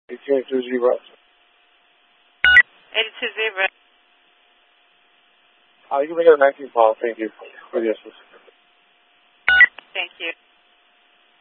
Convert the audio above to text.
8220. 8220. You can make it a 19 call. Thank you for the assistance.